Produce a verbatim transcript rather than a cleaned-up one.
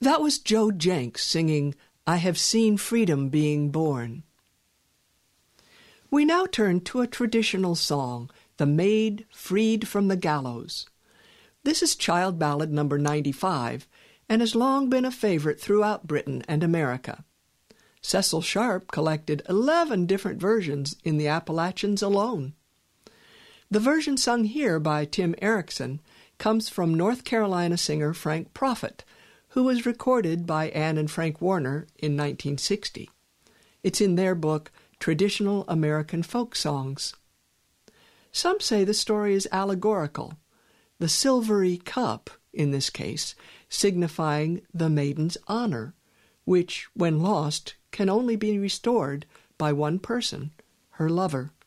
That was Joe Jenks singing, "I Have Seen Freedom Being Born." We now turn to a traditional song, "The Maid Freed from the Gallows." This is child ballad number ninety-five, and has long been a favorite throughout Britain and America. Cecil Sharp collected eleven different versions in the Appalachians alone. The version sung here by Tim Erickson comes from North Carolina singer Frank Prophet, who was recorded by Ann and Frank Warner in nineteen sixty. It's in their book, Traditional American Folk Songs. Some say the story is allegorical, the silvery cup, in this case, signifying the maiden's honor, which, when lost, can only be restored by one person, her lover.